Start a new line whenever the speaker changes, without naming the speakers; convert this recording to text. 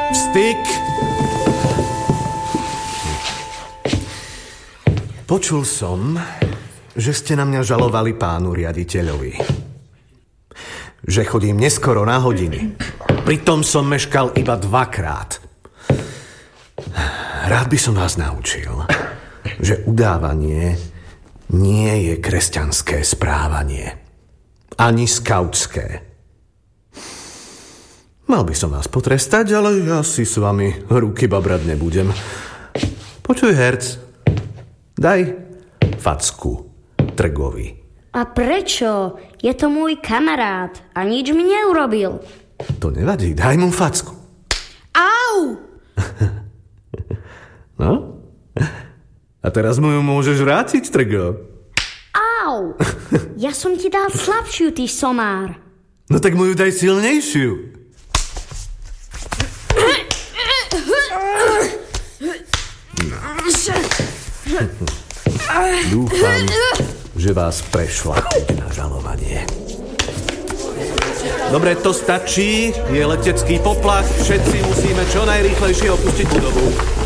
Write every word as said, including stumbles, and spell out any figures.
Vstyk! Počul som, že ste na mňa žalovali pánu riaditeľovi. Že chodím neskoro na hodiny. Pritom som meškal iba dvakrát. Rád by som vás naučil, že udávanie nie je kresťanské správanie. Ani skautské. Mal by som vás potrestať, ale ja si s vami ruky babrať nebudem. Počuj, herc, daj facku Trgovi.
A prečo? Je to môj kamarát a nič mi neurobil.
To nevadí, daj mu facku.
Au!
No? A teraz mu ju môžeš vrátiť, Trgo.
Au! Ja som ti dal slabšiu, ty somár.
No tak mu ju daj silnejšiu. Dúfam, že vás prešla na žalovanie. Dobre, to stačí. Je letecký poplach. Všetci musíme čo najrýchlejšie opustiť budovu.